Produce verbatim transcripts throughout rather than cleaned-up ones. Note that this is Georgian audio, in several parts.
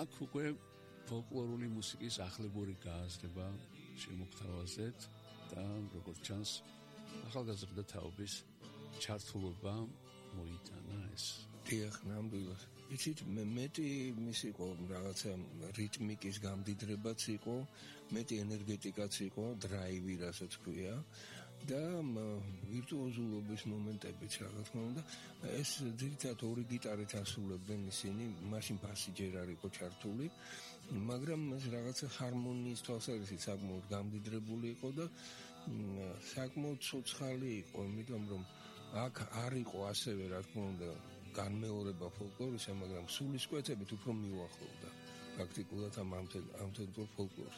აქ უკვე ფოლკლორული მუსიკის ახლებური გააზრება შემოგთავაზეთ და როგორც ჩანს ახალგაზრდა თაობის ჩართულობა მოიტანა ეს. დიახ, ნამდვილად. იცით, მეტი მის იყო რაღაცა რიტმიკის გამდიდრებაც იყო, მეტი ენერგეტიკაც იყო, დრაივი, რასაც ქვია და ვირტუოზულობის მომენტებიც რა თქმა უნდა. ეს ძირითადად ორი გიტარით ასრულებდნენ ისინი, მაშინ ბასი ჯერ არ იყო ჩართული, მაგრამ ეს რაღაცა ჰარმონიის თვალსაზრისით საკმაოდ გამდიდრებული იყო და საკმაოდ ცოცხალი იყო, იმიტომ რომ აქ არ იყო ასევე რა თქმა უნდა განმეორება ფოლკლორისა, მაგრამ სულისკვეთებით უფრო მიუახლოვდა პრაქტიკულად ამ ამთელურ ფოლკლორს.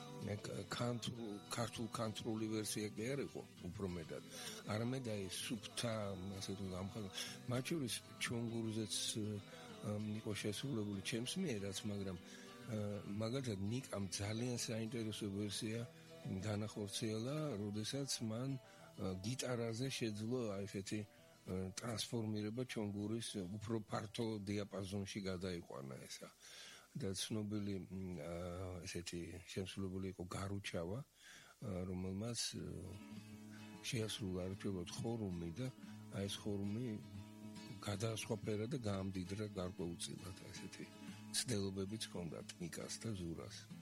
ქართულ ქანთრული ვერსია კი არ იყო უფრო მეტად. არამედ აი სუფთა, ასე თუ გამხარ, მათ შორის ჩონგურზეც იყო შესრულებული ჩემს მიერაც, მაგრამ მაგალითად ნიკამ ძალიან საინტერესო ვერსია განახორციელა, როდესაც მან გიტარაზე შეძლო აი ესეთი ტრანსფორმირება ჩონგურის უფრო ფართო დიაპაზონში გადაიყვანა ესა. და ცნობილი ესეთი შემსრულებელი იყო გარუჩავა, რომელმაც შეასრულა არჩევად ხორუმი და აი ეს ხორუმი გადაასხვაფერა და გაამდიდრა გარკვეულწილად ესეთი ცდილობებიც ჰქონდათ ნიკას და ზურას.